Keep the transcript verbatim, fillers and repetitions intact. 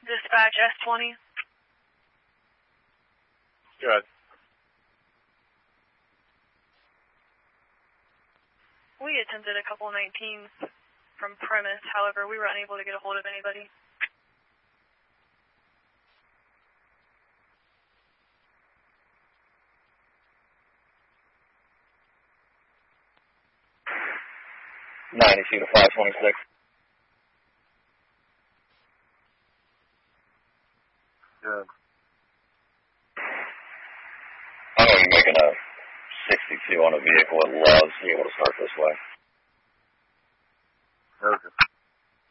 Dispatch S twenty. Good. We attempted a couple nineteens from premise, however, we were unable to get a hold of anybody. ninety-two to five twenty-six. Good. I know you're making a sixty-two on a vehicle at Love's. You able to start this way? Okay.